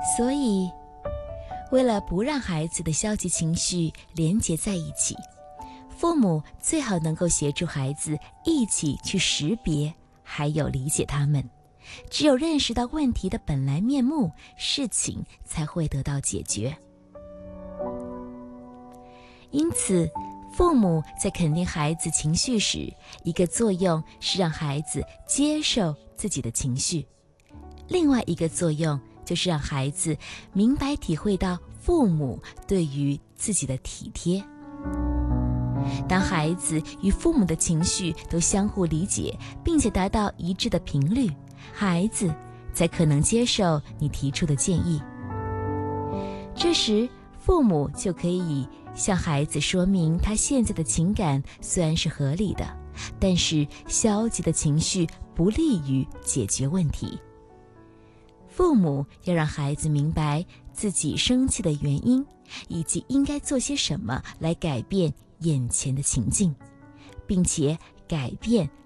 所以，为了不让孩子的消极情绪连结在一起，父母最好能够协助孩子一起去识别，还有理解他们。只有认识到问题的本来面目，事情才会得到解决。因此，父母在肯定孩子情绪时，一个作用是让孩子接受自己的情绪，另外一个作用就是让孩子明白体会到父母对于自己的体贴。当孩子与父母的情绪都相互理解，并且达到一致的频率，孩子才可能接受你提出的建议。这时，父母就可以向孩子说明他现在的情感虽然是合理的，但是消极的情绪不利于解决问题。父母要让孩子明白自己生气的原因，以及应该做些什么来改变眼前的情境，并且改变